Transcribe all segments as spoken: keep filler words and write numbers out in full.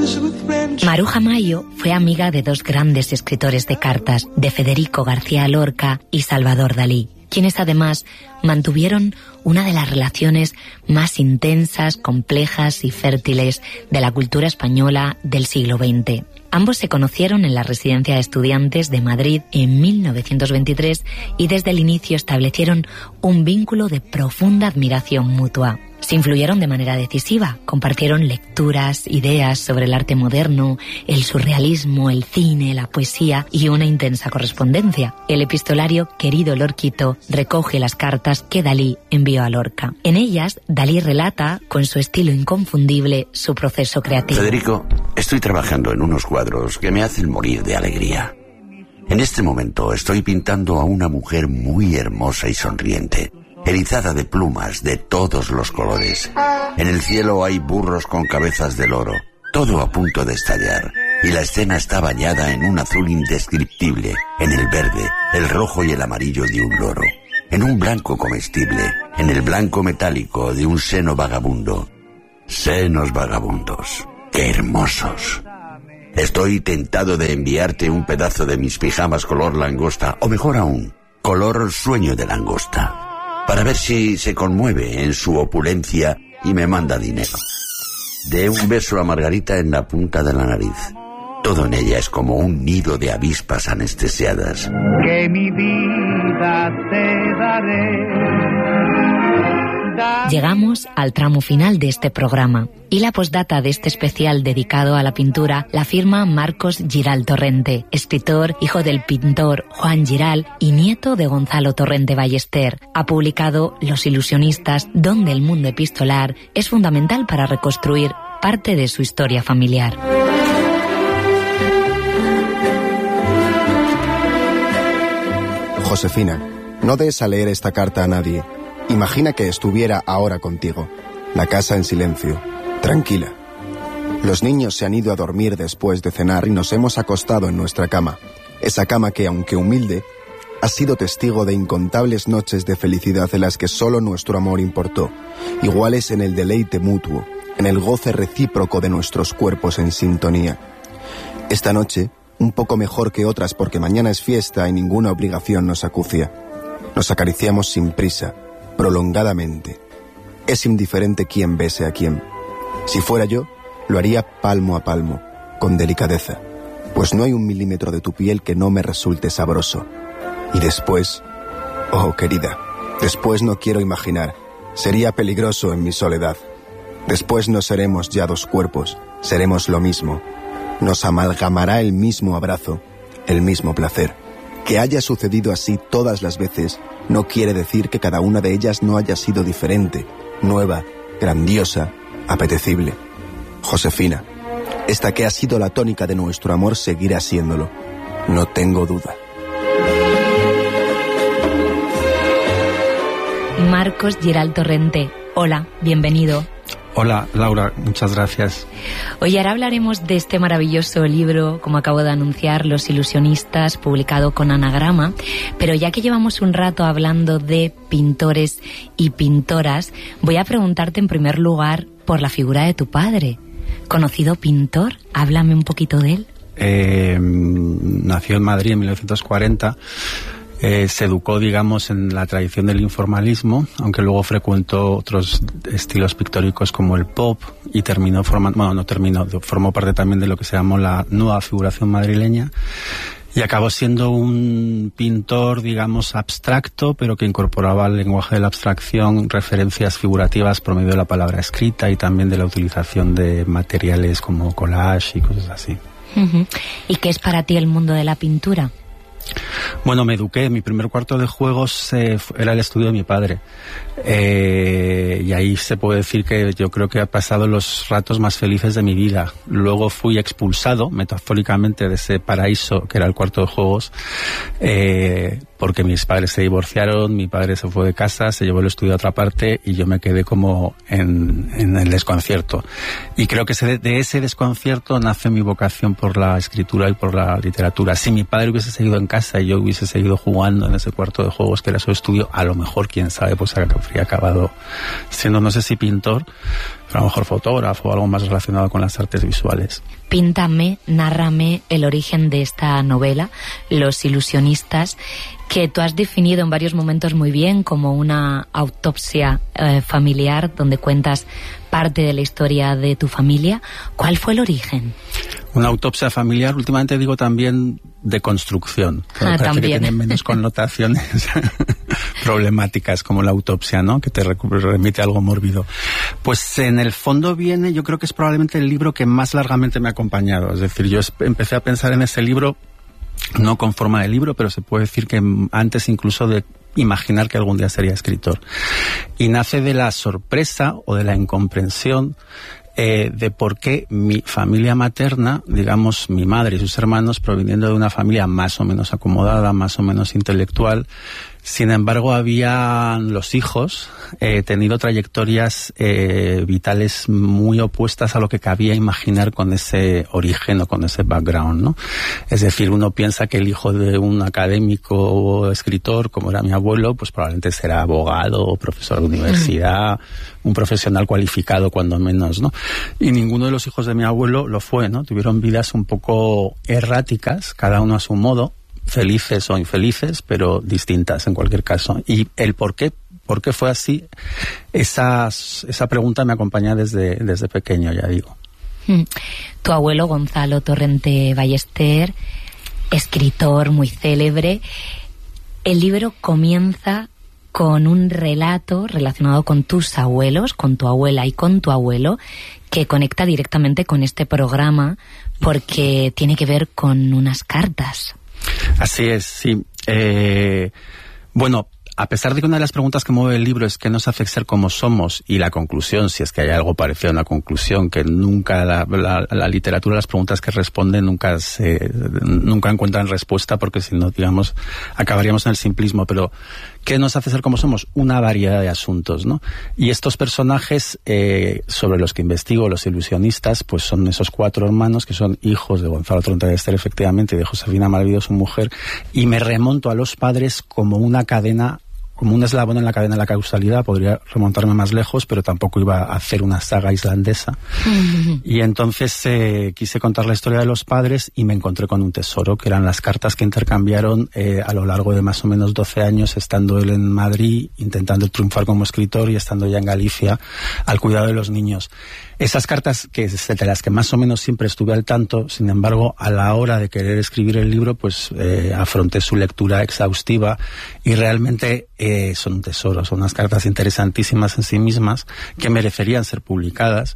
Maruja Mayo fue amiga de dos grandes escritores de cartas, de Federico García Lorca y Salvador Dalí, quienes además mantuvieron una de las relaciones más intensas, complejas y fértiles de la cultura española del siglo veinte. Ambos se conocieron en la Residencia de Estudiantes de Madrid en mil novecientos veintitrés y desde el inicio establecieron un vínculo de profunda admiración mutua. Se influyeron de manera decisiva, compartieron lecturas, ideas sobre el arte moderno, el surrealismo, el cine, la poesía y una intensa correspondencia. El epistolario Querido Lorquito recoge las cartas que Dalí envió a Lorca. En ellas, Dalí relata, con su estilo inconfundible, su proceso creativo. Federico, estoy trabajando en unos cuadros que me hacen morir de alegría. En este momento estoy pintando a una mujer muy hermosa y sonriente, erizada de plumas de todos los colores. En el cielo hay burros con cabezas de loro, todo a punto de estallar, y la escena está bañada en un azul indescriptible, en el verde, el rojo y el amarillo de un loro, en un blanco comestible, en el blanco metálico de un seno vagabundo. Senos vagabundos, ¡qué hermosos! Estoy tentado de enviarte un pedazo de mis pijamas color langosta, o mejor aún, color sueño de langosta, para ver si se conmueve en su opulencia y me manda dinero. De un beso a Margarita en la punta de la nariz. Todo en ella es como un nido de avispas anestesiadas. Que mi vida te daré. Llegamos al tramo final de este programa y la postdata de este especial dedicado a la pintura la firma Marcos Giral Torrente, escritor, hijo del pintor Juan Giral y nieto de Gonzalo Torrente Ballester. Ha publicado Los ilusionistas, donde el mundo epistolar es fundamental para reconstruir parte de su historia familiar. Josefina, no des a leer esta carta a nadie. Imagina que estuviera ahora contigo, la casa en silencio, tranquila. Los niños se han ido a dormir después de cenar y nos hemos acostado en nuestra cama. Esa cama que, aunque humilde, ha sido testigo de incontables noches de felicidad en las que solo nuestro amor importó, iguales en el deleite mutuo, en el goce recíproco de nuestros cuerpos en sintonía. Esta noche, un poco mejor que otras porque mañana es fiesta y ninguna obligación nos acucia. Nos acariciamos sin prisa, prolongadamente. Es indiferente quién bese a quién. Si fuera yo, lo haría palmo a palmo, con delicadeza, pues no hay un milímetro de tu piel que no me resulte sabroso. Y después, oh querida, después no quiero imaginar, sería peligroso en mi soledad. Después no seremos ya dos cuerpos, seremos lo mismo. Nos amalgamará el mismo abrazo, el mismo placer. Que haya sucedido así todas las veces no quiere decir que cada una de ellas no haya sido diferente, nueva, grandiosa, apetecible. Josefina, esta que ha sido la tónica de nuestro amor seguirá siéndolo, no tengo duda. Marcos Giral Torrente, hola, bienvenido. Hola, Laura, muchas gracias. Hoy ahora hablaremos de este maravilloso libro, como acabo de anunciar, Los ilusionistas, publicado con Anagrama, pero ya que llevamos un rato hablando de pintores y pintoras, voy a preguntarte en primer lugar por la figura de tu padre. ¿Conocido pintor? Háblame un poquito de él. Eh, nació en Madrid en mil novecientos cuarenta. Eh, se educó, digamos, en la tradición del informalismo, aunque luego frecuentó otros estilos pictóricos como el pop y terminó formando, bueno, no terminó, formó parte también de lo que se llamó la nueva figuración madrileña y acabó siendo un pintor, digamos, abstracto, pero que incorporaba al lenguaje de la abstracción referencias figurativas por medio de la palabra escrita y también de la utilización de materiales como collage y cosas así. Uh-huh. ¿Y qué es para ti el mundo de la pintura? Bueno, me eduqué. Mi primer cuarto de juegos eh, era el estudio de mi padre. Eh, y ahí se puede decir que yo creo que he pasado los ratos más felices de mi vida. Luego fui expulsado, metafóricamente, de ese paraíso que era el cuarto de juegos, eh, porque mis padres se divorciaron, mi padre se fue de casa, se llevó el estudio a otra parte y yo me quedé como en, en el desconcierto. Y creo que ese, de ese desconcierto nace mi vocación por la escritura y por la literatura. Si mi padre hubiese seguido en casa y yo hubiese seguido jugando en ese cuarto de juegos que era su estudio, a lo mejor, quién sabe, pues habría acabado siendo, no sé si pintor, pero a lo mejor fotógrafo o algo más relacionado con las artes visuales. Píntame, nárrame el origen de esta novela, Los ilusionistas, que tú has definido en varios momentos muy bien como una autopsia eh, familiar, donde cuentas parte de la historia de tu familia. ¿Cuál fue el origen? Una autopsia familiar, últimamente digo también de construcción, que ah, me parece también. que tienen menos connotaciones problemáticas como la autopsia, ¿no? Que te remite a algo mórbido. Pues en el fondo viene, yo creo que es probablemente el libro que más largamente me ha acompañado. Es decir, yo empecé a pensar en ese libro no con forma de libro, pero se puede decir que antes incluso de imaginar que algún día sería escritor. Y nace de la sorpresa o de la incomprensión eh, de por qué mi familia materna, digamos mi madre y sus hermanos, proviniendo de una familia más o menos acomodada, más o menos intelectual, sin embargo habían los hijos eh, tenido trayectorias eh, vitales muy opuestas a lo que cabía imaginar con ese origen o con ese background, ¿no? Es decir, uno piensa que el hijo de un académico o escritor, como era mi abuelo, pues probablemente será abogado o profesor de universidad, mm. un profesional cualificado cuando menos, ¿no? Y ninguno de los hijos de mi abuelo lo fue, ¿no? Tuvieron vidas un poco erráticas, cada uno a su modo, felices o infelices, pero distintas en cualquier caso. Y el por qué, por qué fue así, esas, esa pregunta me acompaña desde, desde pequeño, ya digo. Mm. Tu abuelo Gonzalo Torrente Ballester, escritor muy célebre. El libro comienza con un relato relacionado con tus abuelos, con tu abuela y con tu abuelo, que conecta directamente con este programa porque tiene que ver con unas cartas. Así es, sí. Eh, bueno, a pesar de que una de las preguntas que mueve el libro es qué nos hace ser como somos, y la conclusión, si es que hay algo parecido a una conclusión, que nunca la, la, la literatura, las preguntas que responden nunca se, nunca encuentran respuesta, porque si no, digamos, acabaríamos en el simplismo. Pero ¿qué nos hace ser como somos? Una variedad de asuntos, ¿no? Y estos personajes eh, sobre los que investigo, los ilusionistas, pues son esos cuatro hermanos que son hijos de Gonzalo Torrente Ballester, efectivamente, y de Josefina Malvido, su mujer, y me remonto a los padres como una cadena, como un eslabón en la cadena de la causalidad. Podría remontarme más lejos, pero tampoco iba a hacer una saga islandesa. Mm-hmm. Y entonces eh, quise contar la historia de los padres y me encontré con un tesoro, que eran las cartas que intercambiaron eh, a lo largo de más o menos doce años, estando él en Madrid, intentando triunfar como escritor, y estando ya en Galicia, al cuidado de los niños. Esas cartas, que es de las que más o menos siempre estuve al tanto, sin embargo, a la hora de querer escribir el libro, pues eh, afronté su lectura exhaustiva, y realmente eh, son un tesoro, son unas cartas interesantísimas en sí mismas, que merecerían ser publicadas.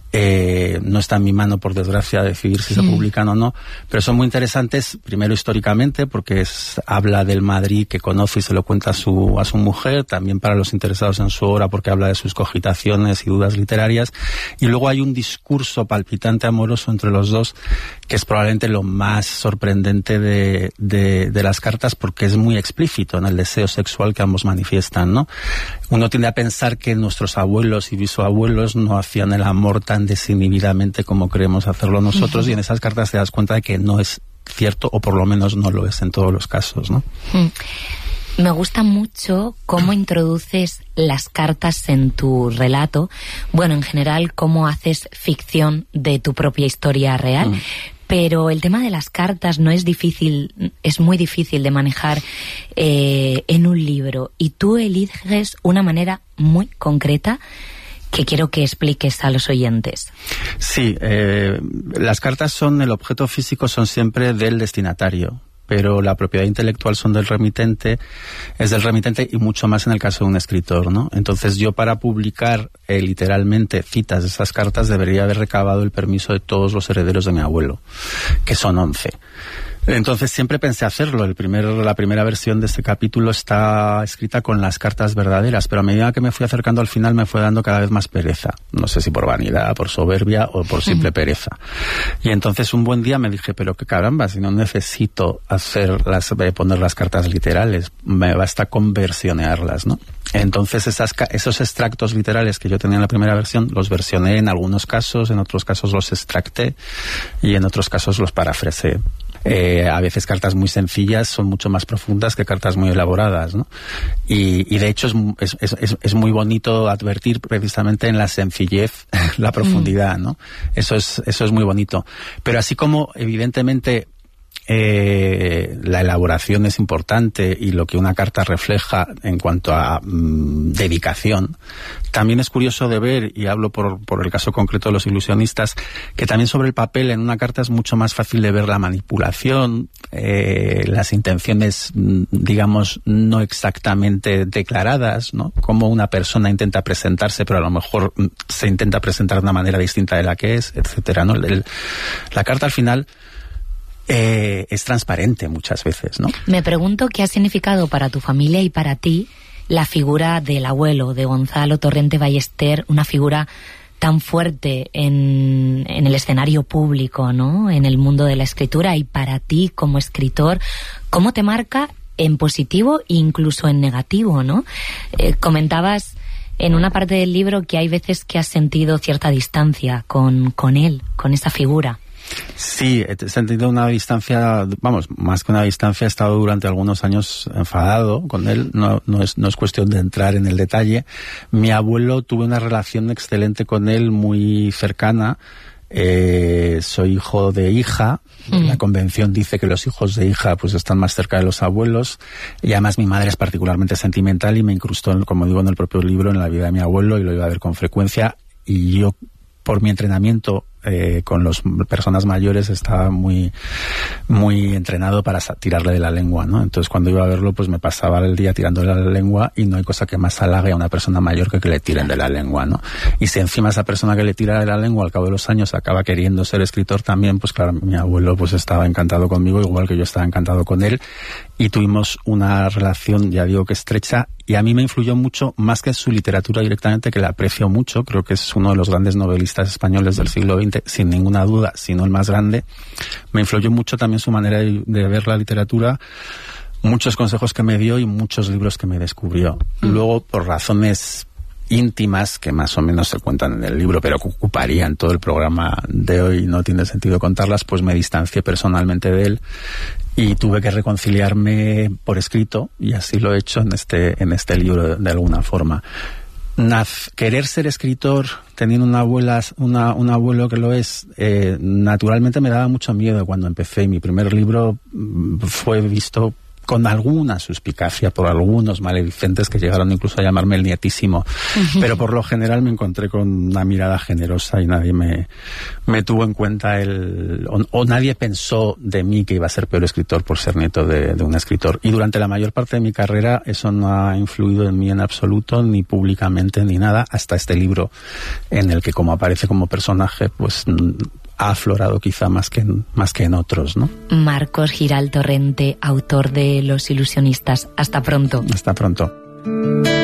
Eh, no está en mi mano, por desgracia, decidir si sí. se publican o no, pero son muy interesantes, primero históricamente, porque es, habla del Madrid que conoce y se lo cuenta a su, a su mujer, también para los interesados en su obra, porque habla de sus cogitaciones y dudas literarias, y luego hay un discurso palpitante amoroso entre los dos, que es probablemente lo más sorprendente de, de, de las cartas, porque es muy explícito en el deseo sexual que ambos manifiestan, ¿no? Uno tiende a pensar que nuestros abuelos y bisabuelos no hacían el amor tan desinhibidamente como creemos hacerlo nosotros, uh-huh. y en esas cartas te das cuenta de que no es cierto, o por lo menos no lo es en todos los casos, ¿no? Uh-huh. Me gusta mucho cómo introduces las cartas en tu relato. Bueno, en general, cómo haces ficción de tu propia historia real. Uh-huh. Pero el tema de las cartas no es difícil, es muy difícil de manejar eh, en un libro. Y tú eliges una manera muy concreta que quiero que expliques a los oyentes. Sí, eh, las cartas son, el objeto físico son siempre del destinatario, pero la propiedad intelectual son del remitente, es del remitente, y mucho más en el caso de un escritor, ¿no? Entonces yo, para publicar eh, literalmente citas de esas cartas, debería haber recabado el permiso de todos los herederos de mi abuelo, que son once. Entonces siempre pensé hacerlo. El primer, la primera versión de este capítulo está escrita con las cartas verdaderas, pero a medida que me fui acercando al final me fue dando cada vez más pereza. No sé si por vanidad, por soberbia o por simple pereza. Y entonces un buen día me dije, pero qué caramba, si no necesito hacer las, poner las cartas literales, me basta con versionearlas, ¿no? Entonces esas, esos extractos literales que yo tenía en la primera versión los versioné en algunos casos, en otros casos los extracté y en otros casos los parafraseé. Eh, a veces cartas muy sencillas son mucho más profundas que cartas muy elaboradas, ¿no? Y, y de hecho es, es, es, es muy bonito advertir precisamente en la sencillez la profundidad, ¿no? Eso es, eso es muy bonito. Pero así como evidentemente Eh, la elaboración es importante y lo que una carta refleja en cuanto a mmm, dedicación, también es curioso de ver, y hablo por, por el caso concreto de los ilusionistas, que también sobre el papel en una carta es mucho más fácil de ver la manipulación, eh, las intenciones, digamos, no exactamente declaradas, ¿no? Cómo una persona intenta presentarse, pero a lo mejor se intenta presentar de una manera distinta de la que es, etcétera, ¿no? El, la carta al final Eh, es transparente muchas veces, ¿no? Me pregunto qué ha significado para tu familia y para ti la figura del abuelo, de Gonzalo Torrente Ballester, una figura tan fuerte en, en el escenario público, ¿no? En el mundo de la escritura, y para ti como escritor, ¿cómo te marca en positivo e incluso en negativo, ¿no? Eh, comentabas en una parte del libro que hay veces que has sentido cierta distancia con, con él, con esa figura. Sí, he sentido una distancia, vamos, más que una distancia, he estado durante algunos años enfadado con él, no, no, es, no es cuestión de entrar en el detalle. Mi abuelo, tuve una relación excelente con él, muy cercana. Eh, soy hijo de hija, mm. La convención dice que los hijos de hija pues están más cerca de los abuelos, y además mi madre es particularmente sentimental y me incrustó, como digo en el propio libro, en la vida de mi abuelo, y lo iba a ver con frecuencia, y yo, por mi entrenamiento Eh, con las personas mayores, estaba muy muy entrenado para tirarle de la lengua, ¿no? Entonces cuando iba a verlo pues me pasaba el día tirándole de la lengua, y no hay cosa que más halague a una persona mayor que que le tiren de la lengua, ¿no? Y si encima esa persona que le tira de la lengua al cabo de los años acaba queriendo ser escritor también, pues claro, mi abuelo pues estaba encantado conmigo, igual que yo estaba encantado con él, y tuvimos una relación, ya digo que estrecha, y a mí me influyó mucho, más que en su literatura directamente, que la aprecio mucho, creo que es uno de los grandes novelistas españoles del siglo veinte, sin ninguna duda, sino el más grande. Me influyó mucho también su manera de, de ver la literatura, muchos consejos que me dio y muchos libros que me descubrió. Mm. Luego, por razones íntimas, que más o menos se cuentan en el libro, pero que ocuparían todo el programa de hoy, no tiene sentido contarlas, pues me distancié personalmente de él y tuve que reconciliarme por escrito, y así lo he hecho en este, en este libro de, de alguna forma. Naz, querer ser escritor teniendo una abuela, una, un abuelo que lo es, eh, naturalmente me daba mucho miedo cuando empecé. Mi primer libro fue visto con alguna suspicacia por algunos maledicentes que llegaron incluso a llamarme el nietísimo, uh-huh. Pero por lo general me encontré con una mirada generosa y nadie me, me tuvo en cuenta el, o, o nadie pensó de mí que iba a ser peor escritor por ser nieto de, de un escritor. Y durante la mayor parte de mi carrera eso no ha influido en mí en absoluto, ni públicamente ni nada, hasta este libro en el que, como aparece como personaje, pues ha aflorado quizá más que en, más que en otros, ¿no? Marcos Giral Torrente, autor de Los ilusionistas. Hasta pronto. Hasta pronto.